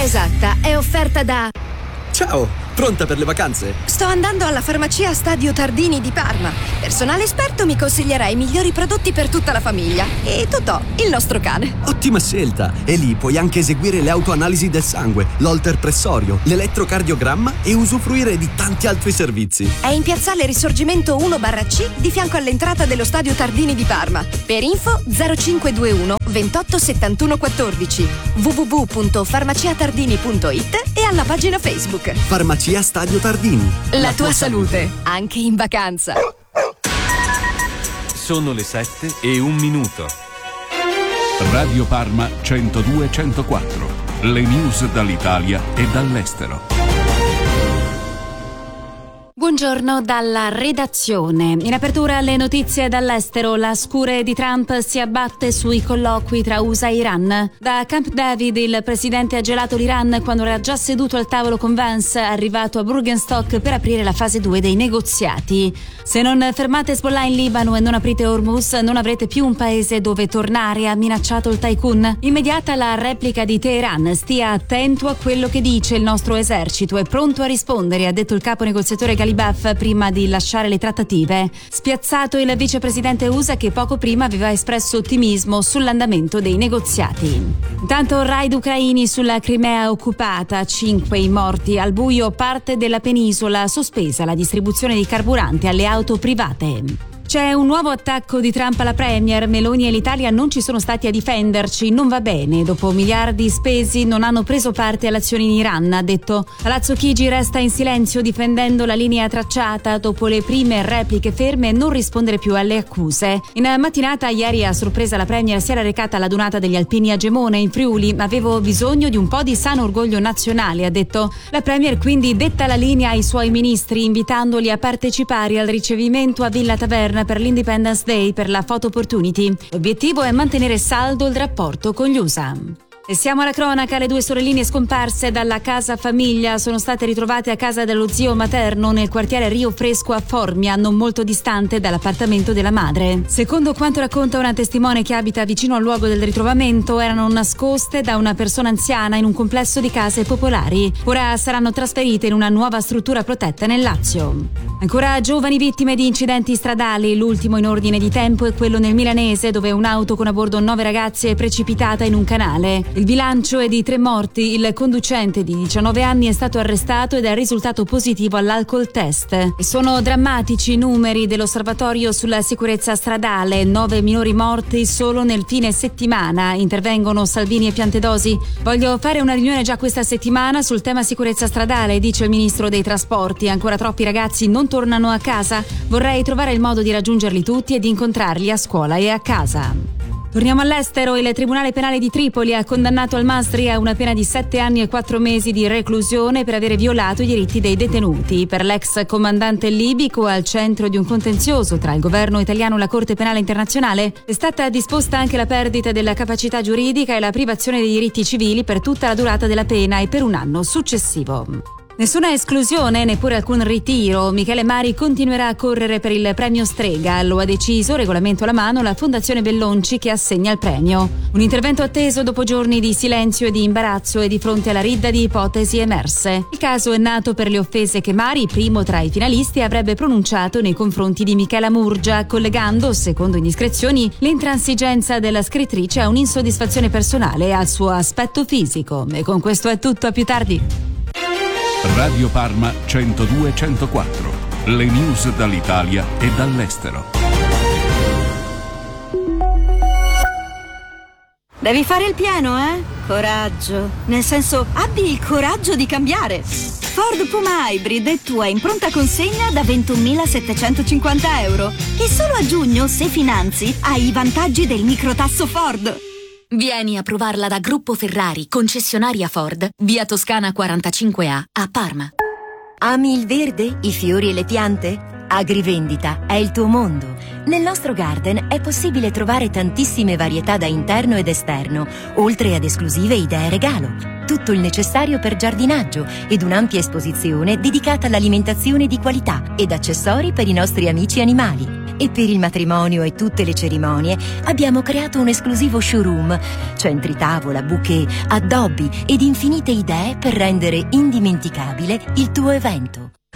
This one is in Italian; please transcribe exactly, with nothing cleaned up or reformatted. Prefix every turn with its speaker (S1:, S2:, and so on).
S1: esatta è offerta da...
S2: Ciao, pronta per le vacanze?
S1: Sto andando alla farmacia Stadio Tardini di Parma. Personale esperto mi consiglierà i migliori prodotti per tutta la famiglia. E Totò, il nostro cane.
S2: Ottima scelta! E lì puoi anche eseguire le autoanalisi del sangue, l'holter pressorio, l'elettrocardiogramma e usufruire di tanti altri servizi.
S1: È in piazzale Risorgimento uno barra C, di fianco all'entrata dello Stadio Tardini di Parma. Per info zero cinque due uno ventotto settantuno quattordici, w w w punto farmacia tardini punto it e alla pagina Facebook.
S2: Farmacia Stadio Tardini.
S1: La, La tua, tua salute, salute, anche in vacanza.
S3: Sono le sette e un minuto.
S4: Radio Parma centodue centoquattro. Le news dall'Italia e dall'estero.
S5: Buongiorno dalla redazione. In apertura alle notizie dall'estero, la scure di Trump si abbatte sui colloqui tra U S A e Iran. Da Camp David il presidente ha gelato l'Iran quando era già seduto al tavolo con Vance, arrivato a Burgenstock per aprire la fase due dei negoziati. Se non fermate Hezbollah in Libano e non aprite Hormuz, non avrete più un paese dove tornare, ha minacciato il tycoon. Immediata la replica di Teheran. Stia attento a quello che dice il nostro esercito, è pronto a rispondere, ha detto il capo negoziatore Galibaf prima di lasciare le trattative. Spiazzato il vicepresidente U S A che poco prima aveva espresso ottimismo sull'andamento dei negoziati. Intanto raid ucraini sulla Crimea occupata, cinque i morti, al buio parte della penisola, sospesa la distribuzione di carburante alle auto private. C'è un nuovo attacco di Trump alla Premier. Meloni e l'Italia non ci sono stati a difenderci, non va bene. Dopo miliardi spesi non hanno preso parte alle azioni in Iran, ha detto. Palazzo Chigi resta in silenzio difendendo la linea tracciata dopo le prime repliche ferme e non rispondere più alle accuse. In mattinata ieri a sorpresa la Premier si era recata alla donata degli alpini a Gemone in Friuli. Avevo bisogno di un po' di sano orgoglio nazionale, ha detto. La Premier quindi detta la linea ai suoi ministri invitandoli a partecipare al ricevimento a Villa Taverna per l'Independence Day per la Photo Opportunity. L'obiettivo è mantenere saldo il rapporto con gli U S A. E siamo alla cronaca, le due sorelline scomparse dalla casa famiglia sono state ritrovate a casa dello zio materno nel quartiere Rio Fresco a Formia, non molto distante dall'appartamento della madre. Secondo quanto racconta una testimone che abita vicino al luogo del ritrovamento, erano nascoste da una persona anziana in un complesso di case popolari. Ora saranno trasferite in una nuova struttura protetta nel Lazio. Ancora giovani vittime di incidenti stradali, l'ultimo in ordine di tempo è quello nel Milanese dove un'auto con a bordo nove ragazze è precipitata in un canale. Il bilancio è di tre morti, il conducente di diciannove anni è stato arrestato ed è risultato positivo all'alcol test. E sono drammatici i numeri dell'osservatorio sulla sicurezza stradale, nove minori morti solo nel fine settimana, intervengono Salvini e Piantedosi. Voglio fare una riunione già questa settimana sul tema sicurezza stradale, dice il ministro dei trasporti, ancora troppi ragazzi non tornano a casa, vorrei trovare il modo di raggiungerli tutti e di incontrarli a scuola e a casa. Torniamo all'estero, il Tribunale Penale di Tripoli ha condannato al-Masri a una pena di sette anni e quattro mesi di reclusione per avere violato i diritti dei detenuti. Per l'ex comandante libico al centro di un contenzioso tra il governo italiano e la Corte Penale Internazionale è stata disposta anche la perdita della capacità giuridica e la privazione dei diritti civili per tutta la durata della pena e per un anno successivo. Nessuna esclusione, neppure alcun ritiro. Michele Mari continuerà a correre per il premio Strega. Lo ha deciso, regolamento alla mano, la Fondazione Bellonci che assegna il premio. Un intervento atteso dopo giorni di silenzio e di imbarazzo e di fronte alla ridda di ipotesi emerse. Il caso è nato per le offese che Mari, primo tra i finalisti, avrebbe pronunciato nei confronti di Michela Murgia, collegando, secondo indiscrezioni, l'intransigenza della scrittrice a un'insoddisfazione personale e al suo aspetto fisico. E con questo è tutto, a più tardi.
S4: Radio Parma centodue centoquattro. Le news dall'Italia e dall'estero.
S6: Devi fare il pieno, eh? Coraggio. Nel senso, abbi il coraggio di cambiare. Ford Puma Hybrid è tua in pronta consegna da ventunomilasettecentocinquanta euro. E solo a giugno, se finanzi, hai i vantaggi del microtasso Ford.
S7: Vieni a provarla da Gruppo Ferrari, concessionaria Ford, via Toscana quarantacinque A, a Parma.
S8: Ami il verde, i fiori e le piante? Agrivendita è il tuo mondo. Nel nostro garden è possibile trovare tantissime varietà da interno ed esterno, oltre ad esclusive idee regalo. Tutto il necessario per giardinaggio ed un'ampia esposizione dedicata all'alimentazione di qualità ed accessori per i nostri amici animali. E per il matrimonio e tutte le cerimonie abbiamo creato un esclusivo showroom, centri tavola, bouquet, addobbi ed infinite idee per rendere indimenticabile il tuo evento.